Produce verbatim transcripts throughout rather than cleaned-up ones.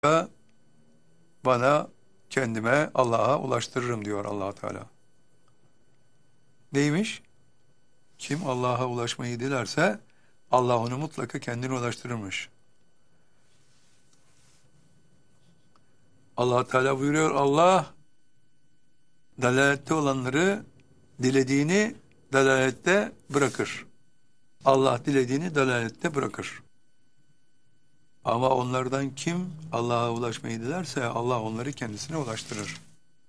bana kendime Allah'a ulaştırırım diyor Allah Teala. Neymiş? Kim Allah'a ulaşmayı dilerse Allah onu mutlaka kendine ulaştırırmış. Allah Teala buyuruyor, Allah dalalette olanları dilediğini dalalette bırakır. Allah dilediğini dalalette bırakır. Ama onlardan kim Allah'a ulaşmayı dilerse Allah onları kendisine ulaştırır.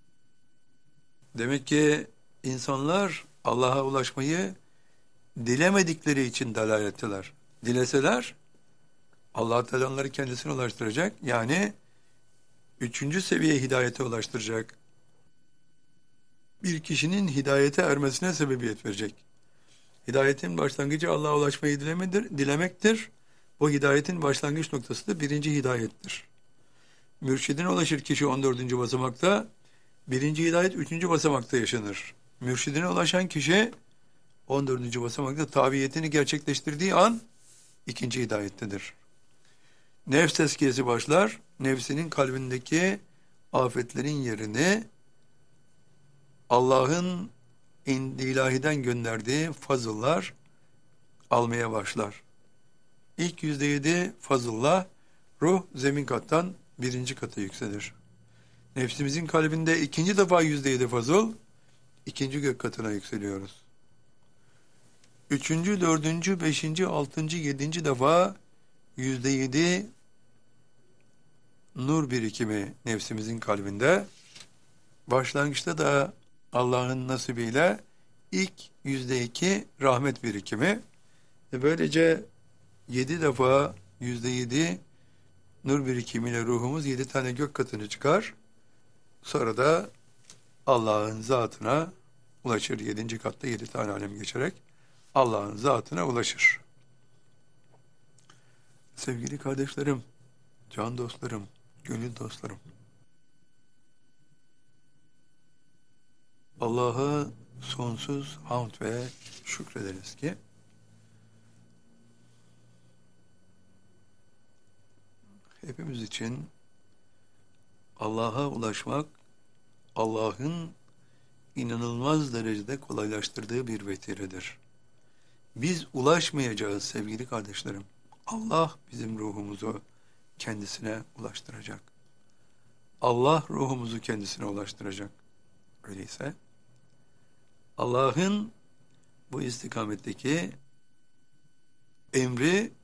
Demek ki insanlar Allah'a ulaşmayı dilemedikleri için dalaletteler. Dileseler Allah Teala onları kendisine ulaştıracak. Yani üçüncü seviye hidayete ulaştıracak. Bir kişinin hidayete ermesine sebebiyet verecek. Hidayetin başlangıcı Allah'a ulaşmayı dilemedir, dilemektir. Bu hidayetin başlangıç noktası da birinci hidayettir. Mürşidine ulaşır kişi on dördüncü basamakta, birinci hidayet üçüncü basamakta yaşanır. Mürşidine ulaşan kişi on dördüncü basamakta tabiyetini gerçekleştirdiği an ikinci hidayettedir. Nefs tezkiyesi başlar, nefsinin kalbindeki afetlerin yerini Allah'ın ilahiden gönderdiği fazıllar almaya başlar. İlk yüzde yedi fazıllah, ruh zemin kattan birinci kata yükselir. Nefsimizin kalbinde ikinci defa yüzde yedi fazıl, ikinci gök katına yükseliyoruz. Üçüncü, dördüncü, beşinci, altıncı, yedinci defa yüzde yedi nur birikimi nefsimizin kalbinde. Başlangıçta da Allah'ın nasibiyle ilk yüzde iki rahmet birikimi. Ve böylece yedi defa yüzde yedi nur birikimiyle ruhumuz yedi tane gök katını çıkar. Sonra da Allah'ın zatına ulaşır. Yedinci katta yedi tane alem geçerek Allah'ın zatına ulaşır. Sevgili kardeşlerim, can dostlarım, gönül dostlarım. Allah'a sonsuz hamd ve şükrederiz ki hepimiz için Allah'a ulaşmak Allah'ın inanılmaz derecede kolaylaştırdığı bir vesiledir. Biz ulaşmayacağız sevgili kardeşlerim. Allah bizim ruhumuzu kendisine ulaştıracak. Allah ruhumuzu kendisine ulaştıracak. Öyleyse Allah'ın bu istikametteki emri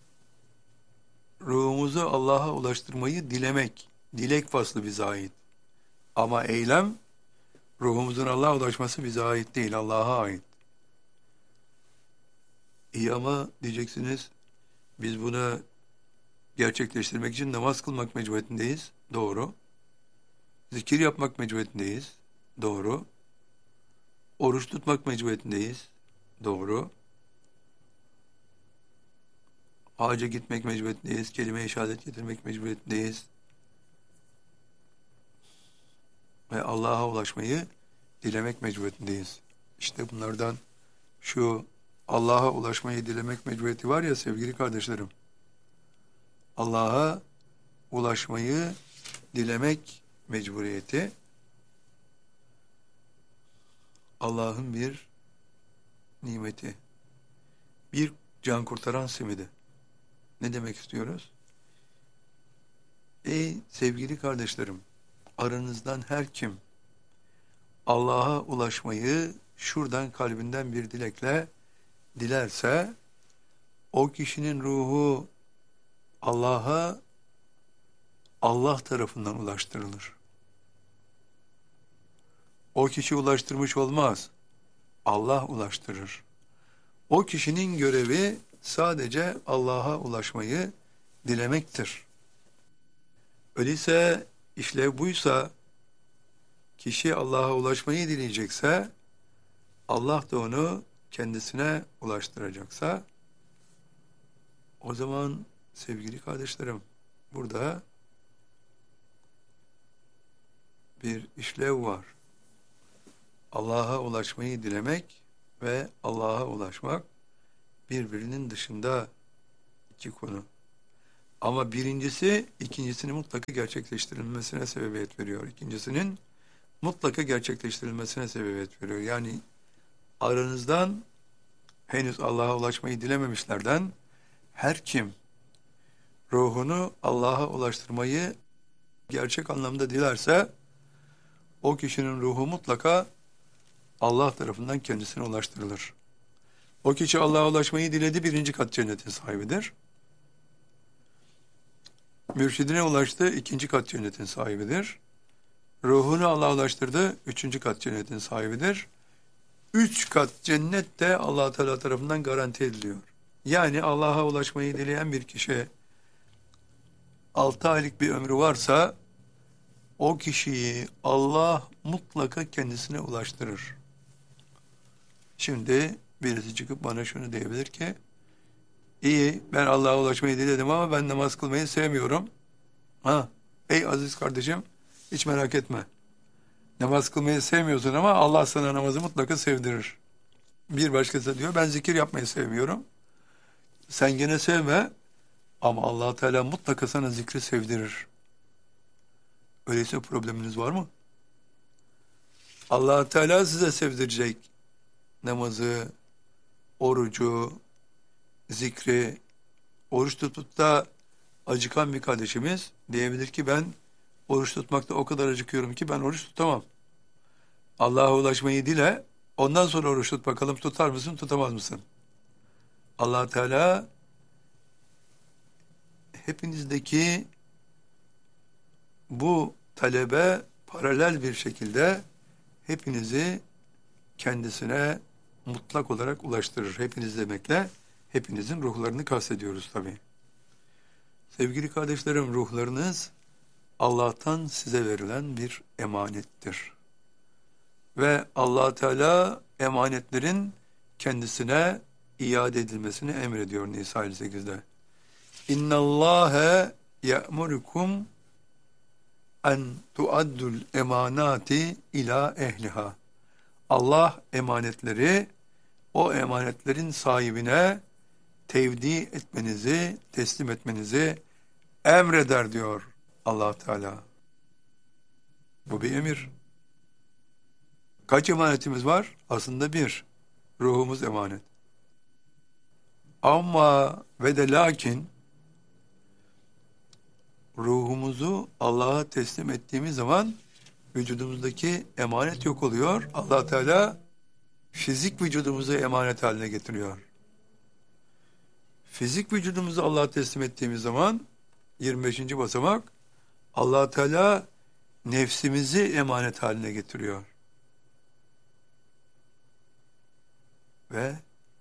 ruhumuzu Allah'a ulaştırmayı dilemek, dilek faslı bize ait. Ama eylem, ruhumuzun Allah'a ulaşması bize ait değil, Allah'a ait. İyi ama diyeceksiniz, biz bunu gerçekleştirmek için namaz kılmak mecburiyetindeyiz. Doğru. Zikir yapmak mecburiyetindeyiz. Doğru. Oruç tutmak mecburiyetindeyiz. Doğru. Hacca gitmek mecburiyetindeyiz. Kelime-i şehadet getirmek mecburiyetindeyiz. Ve Allah'a ulaşmayı dilemek mecburiyetindeyiz. İşte bunlardan şu Allah'a ulaşmayı dilemek mecburiyeti var ya sevgili kardeşlerim. Allah'a ulaşmayı dilemek mecburiyeti Allah'ın bir nimeti. Bir can kurtaran simidi. Ne demek istiyoruz? Ey sevgili kardeşlerim, aranızdan her kim Allah'a ulaşmayı şuradan kalbinden bir dilekle dilerse o kişinin ruhu Allah'a Allah tarafından ulaştırılır. O kişi ulaştırmış olmaz. Allah ulaştırır. O kişinin görevi sadece Allah'a ulaşmayı dilemektir. Öyleyse işlev buysa, kişi Allah'a ulaşmayı dileyecekse, Allah da onu kendisine ulaştıracaksa, o zaman sevgili kardeşlerim, burada bir işlev var. Allah'a ulaşmayı dilemek ve Allah'a ulaşmak birbirinin dışında iki konu. Ama birincisi ikincisinin mutlaka gerçekleştirilmesine sebebiyet veriyor. İkincisinin mutlaka gerçekleştirilmesine sebebiyet veriyor. Yani aranızdan henüz Allah'a ulaşmayı dilememişlerden her kim ruhunu Allah'a ulaştırmayı gerçek anlamda dilerse o kişinin ruhu mutlaka Allah tarafından kendisine ulaştırılır. O kişi Allah'a ulaşmayı diledi, birinci kat cennetin sahibidir. Mürşidine ulaştı, ikinci kat cennetin sahibidir. Ruhunu Allah'a ulaştırdı, üçüncü kat cennetin sahibidir. Üç kat cennet de Allah Teala tarafından garanti ediliyor. Yani Allah'a ulaşmayı dileyen bir kişi altı aylık bir ömrü varsa o kişiyi Allah mutlaka kendisine ulaştırır. Şimdi birisi çıkıp bana şunu diyebilir ki, iyi ben Allah'a ulaşmayı diledim ama ben namaz kılmayı sevmiyorum. Ha, ey aziz kardeşim, hiç merak etme. Namaz kılmayı sevmiyorsun ama Allah sana namazı mutlaka sevdirir. Bir başkası diyor ben zikir yapmayı sevmiyorum. Sen gene sevme ama Allah Teala mutlaka sana zikri sevdirir. Öyleyse probleminiz var mı? Allah Teala size sevdirecek namazı, orucu, zikri. Oruç tutup da acıkan bir kardeşimiz diyebilir ki ben oruç tutmakta o kadar acıkıyorum ki ben oruç tutamam. Allah'a ulaşmayı dile, ondan sonra oruç tut bakalım, tutar mısın, tutamaz mısın? Allah Teala hepinizdeki bu talebe paralel bir şekilde hepinizi kendisine mutlak olarak ulaştırır. Hepiniz demekle hepinizin ruhlarını kastediyoruz tabii. Sevgili kardeşlerim, ruhlarınız Allah'tan size verilen bir emanettir. Ve Allah Teala emanetlerin kendisine iade edilmesini emrediyor Nisa elli sekizde. İnna Allahe ya'murukum en tuaddul emanati ila ehliha. Allah emanetleri o emanetlerin sahibine tevdi etmenizi, teslim etmenizi emreder diyor Allah Teala. Bu bir emir. Kaç emanetimiz var? Aslında bir. Ruhumuz emanet. Ama ve de lakin ruhumuzu Allah'a teslim ettiğimiz zaman vücudumuzdaki emanet yok oluyor. Allah Teala fizik vücudumuzu emanet haline getiriyor. Fizik vücudumuzu Allah'a teslim ettiğimiz zaman yirmi beşinci basamak Allah Teala nefsimizi emanet haline getiriyor. Ve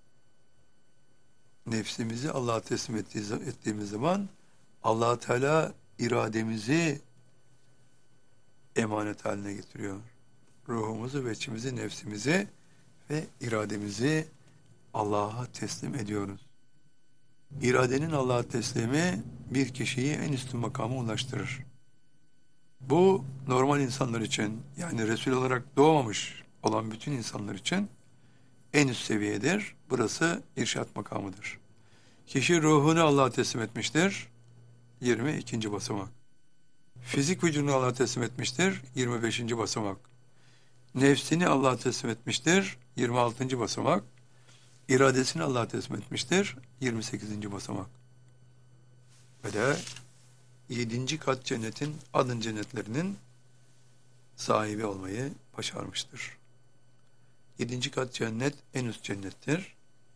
nefsimizi Allah'a teslim ettiğimiz zaman Allah Teala irademizi emanet haline getiriyor. Ruhumuzu ve içimizi, nefsimizi ve irademizi Allah'a teslim ediyoruz. İradenin Allah'a teslimi bir kişiyi en üstün makama ulaştırır. Bu normal insanlar için, yani Resul olarak doğmamış olan bütün insanlar için en üst seviyedir. Burası irşat makamıdır. Kişi ruhunu Allah'a teslim etmiştir. yirmi ikinci basamak. Fizik vücudunu Allah'a teslim etmiştir. yirmi beşinci basamak. Nefsini Allah'a teslim etmiştir. yirmi altıncı basamak. İradesini Allah'a teslim etmiştir. yirmi sekizinci basamak. Ve de yedinci kat cennetin, adın cennetlerinin sahibi olmayı başarmıştır. Yedinci kat cennet en üst cennettir.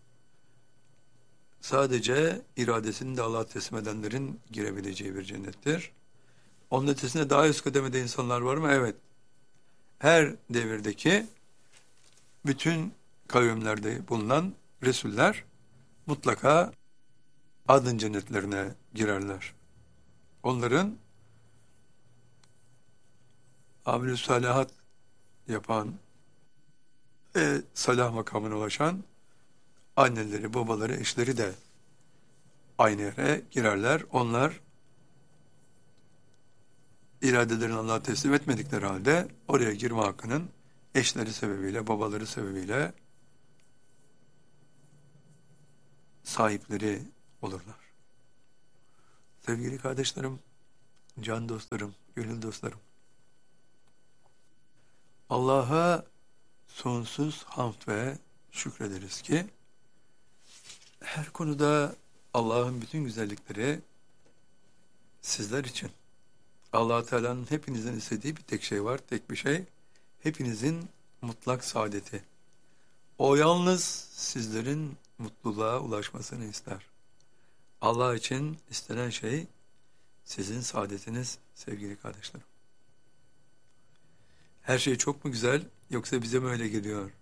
Sadece iradesini de Allah'a teslim edenlerin girebileceği bir cennettir. Onun ötesinde daha üst kademede insanlar var mı? Evet. Her devirdeki bütün kavimlerde bulunan Resuller mutlaka adın cennetlerine girerler. Onların amel-i salihat yapan ve salah makamına ulaşan anneleri, babaları, eşleri de aynı yere girerler. Onlar iradelerini Allah'a teslim etmedikleri halde oraya girme hakkının eşleri sebebiyle, babaları sebebiyle sahipleri olurlar. Sevgili kardeşlerim, can dostlarım, gönül dostlarım. Allah'a sonsuz hamd ve şükrederiz ki her konuda Allah'ın bütün güzellikleri sizler için. Allah Teala'nın hepinizden istediği bir tek şey var, tek bir şey. Hepinizin mutlak saadeti. O yalnız sizlerin mutluluğa ulaşmasını ister. Allah için istenen şey sizin saadetiniz sevgili kardeşlerim. Her şey çok mu güzel yoksa bize mi öyle geliyor?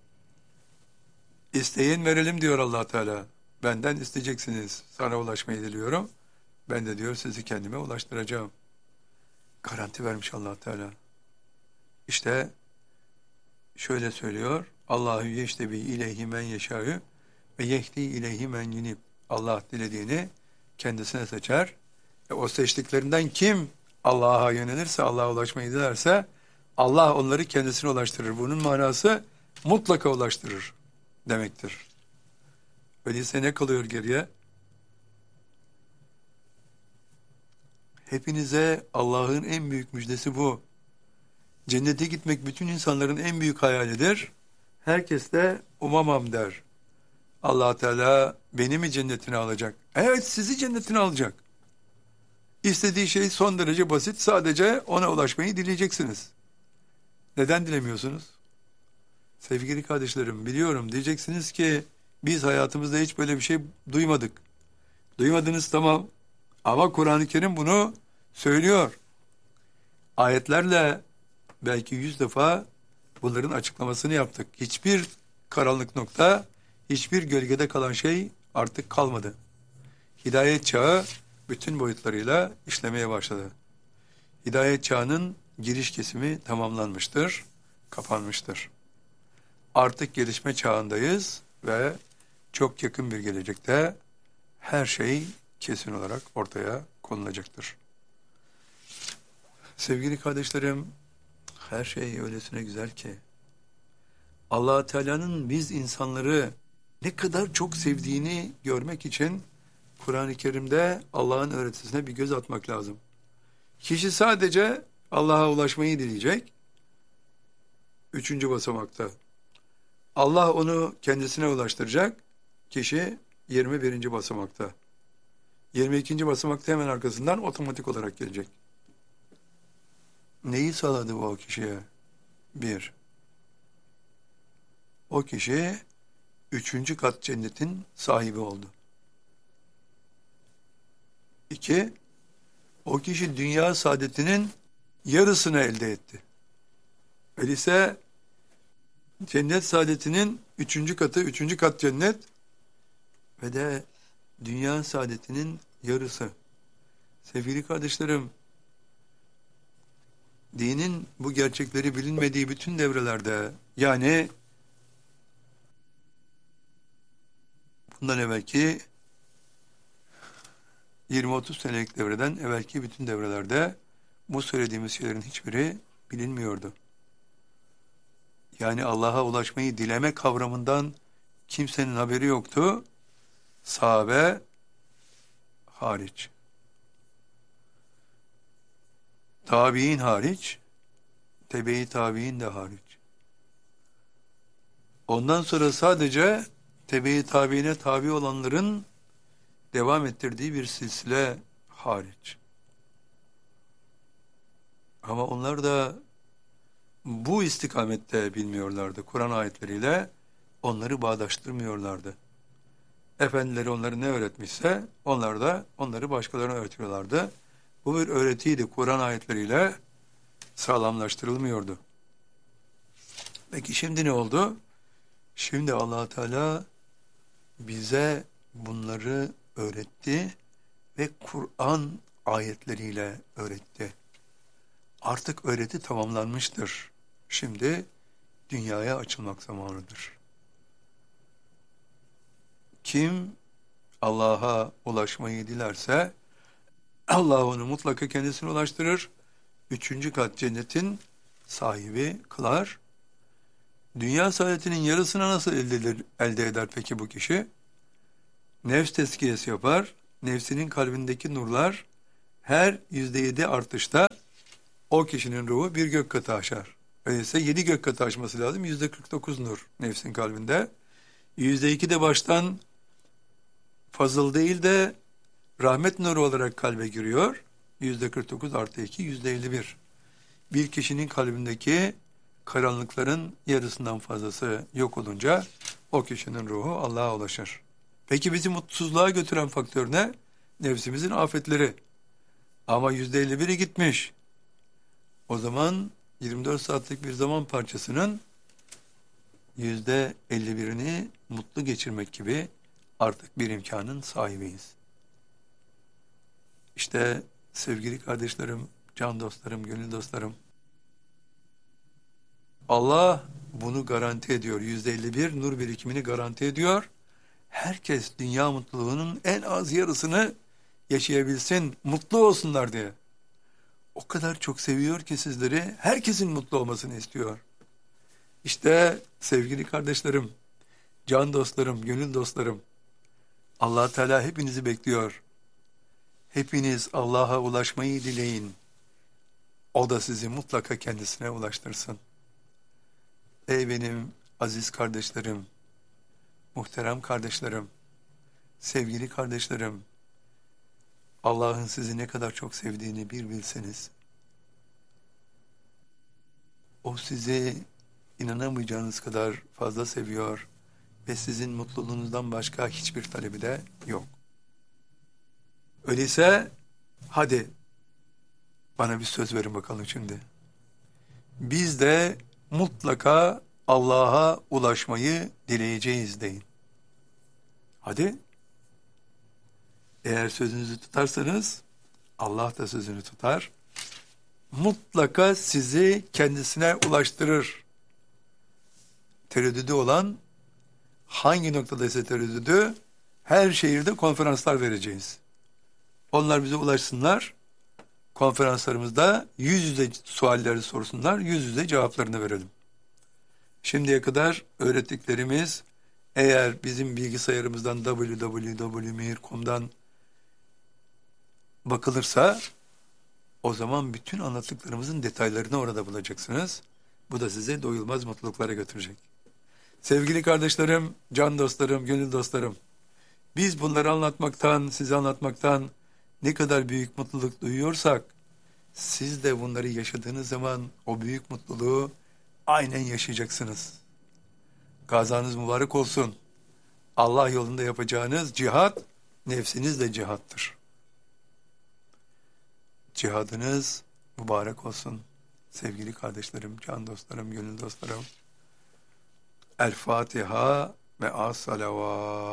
İsteyin verelim diyor Allah Teala. Benden isteyeceksiniz. Sana ulaşmayı diliyorum. Ben de diyor sizi kendime ulaştıracağım. Garanti vermiş Allah Teala. İşte şöyle söylüyor. Allahu yeştebi ileyhi men yeşâ'ü ve yehdi ileyhi men yunib. Allah dilediğini kendisine seçer. E o seçtiklerinden kim Allah'a yönelirse, Allah'a ulaşmayı dilerse Allah onları kendisine ulaştırır. Bunun manası mutlaka ulaştırır demektir. Öyleyse ne kalıyor geriye? Hepinize Allah'ın en büyük müjdesi bu. Cennete gitmek bütün insanların en büyük hayalidir. Herkes de umamam der. Allah Teala beni mi cennetine alacak? Evet, sizi cennetine alacak. İstediği şey son derece basit. Sadece ona ulaşmayı dileyeceksiniz. Neden dilemiyorsunuz? Sevgili kardeşlerim, biliyorum diyeceksiniz ki biz hayatımızda hiç böyle bir şey duymadık. Duymadınız, tamam. Ama Kur'an-ı Kerim bunu söylüyor. Ayetlerle belki yüz defa bunların açıklamasını yaptık. Hiçbir karanlık nokta, hiçbir gölgede kalan şey artık kalmadı. Hidayet çağı bütün boyutlarıyla işlemeye başladı. Hidayet çağının giriş kesimi tamamlanmıştır, kapanmıştır. Artık gelişme çağındayız ve çok yakın bir gelecekte her şey kesin olarak ortaya konulacaktır. Sevgili kardeşlerim, her şey öylesine güzel ki Allah Teala'nın biz insanları ne kadar çok sevdiğini görmek için Kur'an-ı Kerim'de Allah'ın öğretisine bir göz atmak lazım. Kişi sadece Allah'a ulaşmayı dileyecek. Üçüncü basamakta. Allah onu kendisine ulaştıracak. Kişi yirmi birinci basamakta. yirmi ikinci basamakta hemen arkasından otomatik olarak gelecek. Neyi sağladı bu o kişiye? Bir, o kişi üçüncü kat cennetin sahibi oldu. İki, o kişi dünya saadetinin yarısını elde etti. Öyleyse cennet saadetinin üçüncü katı, üçüncü kat cennet ve de dünya saadetinin yarısı. Sevgili kardeşlerim, dinin bu gerçekleri bilinmediği bütün devrelerde, yani bundan evvelki yirmi otuz senelik devreden evvelki bütün devrelerde bu söylediğimiz şeylerin hiçbiri bilinmiyordu. Yani Allah'a ulaşmayı dileme kavramından kimsenin haberi yoktu. Sahabe hariç. Tabi'in hariç, tebe-i tabi'in de hariç. Ondan sonra sadece tebe-i tabi'ine tabi olanların devam ettirdiği bir silsile hariç. Ama onlar da bu istikamette bilmiyorlardı. Kur'an ayetleriyle onları bağdaştırmıyorlardı. Efendileri onları ne öğretmişse onlar da onları başkalarına öğretiyorlardı. Bu bir öğretiydi. Kur'an ayetleriyle sağlamlaştırılmıyordu. Peki şimdi ne oldu? Şimdi Allah Teala bize bunları öğretti ve Kur'an ayetleriyle öğretti. Artık öğreti tamamlanmıştır. Şimdi dünyaya açılmak zamanıdır. Kim Allah'a ulaşmayı dilerse Allah onu mutlaka kendisine ulaştırır. Üçüncü kat cennetin sahibi kılar. Dünya saadetinin yarısını nasıl elde eder, elde eder peki bu kişi? Nefs tezkiyesi yapar. nefsinin kalbindeki nurlar her yüzde yedi artışta o kişinin ruhu bir gök katı aşar. Öyleyse yedi gök katı aşması lazım. Yüzde kırk dokuz nur nefsin kalbinde. Yüzde iki de baştan fazıl değil de rahmet nuru olarak kalbe giriyor. Yüzde kırk dokuz artı iki, yüzde elli bir. Bir kişinin kalbindeki karanlıkların yarısından fazlası yok olunca o kişinin ruhu Allah'a ulaşır. Peki bizi mutsuzluğa götüren faktör ne? Nefsimizin afetleri. Ama yüzde elli biri gitmiş. O zaman yirmi dört saatlik bir zaman parçasının yüzde elli birini mutlu geçirmek gibi artık bir imkanın sahibiyiz. İşte sevgili kardeşlerim, can dostlarım, gönül dostlarım, Allah bunu garanti ediyor. yüzde elli bir nur birikimini garanti ediyor. Herkes dünya mutluluğunun en az yarısını yaşayabilsin, mutlu olsunlar diye. O kadar çok seviyor ki sizleri, herkesin mutlu olmasını istiyor. İşte sevgili kardeşlerim, can dostlarım, gönül dostlarım, Allah Teala hepinizi bekliyor. Hepiniz Allah'a ulaşmayı dileyin. O da sizi mutlaka kendisine ulaştırsın. Ey benim aziz kardeşlerim, muhterem kardeşlerim, sevgili kardeşlerim, Allah'ın sizi ne kadar çok sevdiğini bir bilseniz, o sizi inanamayacağınız kadar fazla seviyor ve sizin mutluluğunuzdan başka hiçbir talebi de yok. Öyleyse hadi bana bir söz verin bakalım şimdi. Biz de mutlaka Allah'a ulaşmayı dileyeceğiz deyin. Hadi. Eğer sözünüzü tutarsanız Allah da sözünü tutar. Mutlaka sizi kendisine ulaştırır. Tereddüdü olan hangi noktadaysa tereddüdü her şehirde konferanslar vereceğiz. Onlar bize ulaşsınlar. Konferanslarımızda yüz yüze sualleri sorsunlar. Yüz yüze cevaplarını verelim. Şimdiye kadar öğrettiklerimiz eğer bizim bilgisayarımızdan double-u double-u double-u nokta mihir nokta com'dan bakılırsa o zaman bütün anlattıklarımızın detaylarını orada bulacaksınız. Bu da size doyulmaz mutluluklara götürecek. Sevgili kardeşlerim, can dostlarım, gönül dostlarım, biz bunları anlatmaktan, size anlatmaktan ne kadar büyük mutluluk duyuyorsak, siz de bunları yaşadığınız zaman o büyük mutluluğu aynen yaşayacaksınız. Gazanız mübarek olsun. Allah yolunda yapacağınız cihat, nefsinizle cihattır. Cihadınız mübarek olsun. Sevgili kardeşlerim, can dostlarım, gönül dostlarım. El Fatiha ve as-salavat.